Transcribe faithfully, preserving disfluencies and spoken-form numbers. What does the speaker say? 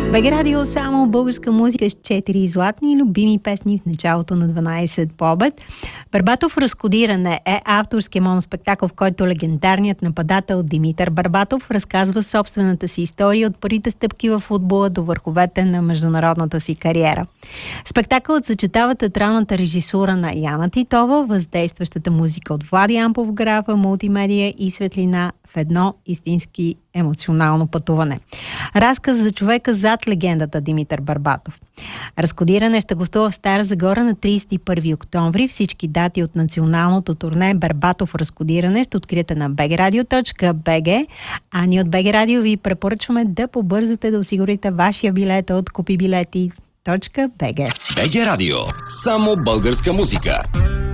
БГ Радио, само българска музика с четири златни любими песни в началото на дванайсет по обед. Барбатов разкодиране е авторски моноспектакъл, в който легендарният нападател Димитър Барбатов разказва собствената си история от първите стъпки в футбола до върховете на международната си кариера. Спектакълът съчетава театралната режисура на Яна Титова, въздействащата музика от Влади Ампов, графа, мултимедия и светлина в едно истински емоционално пътуване. Разказ за човека зад легендата Димитър Барбатов. Разкодиране ще гостува в Стара Загора на трийсет и първи октомври. Всички дати от националното турне Барбатов разкодиране ще откриете на би джи радио точка би джи, а ние от БГ Радио ви препоръчваме да побързате да осигурите вашия билет от купи билети точка би джи. БГ Радио. Само българска музика.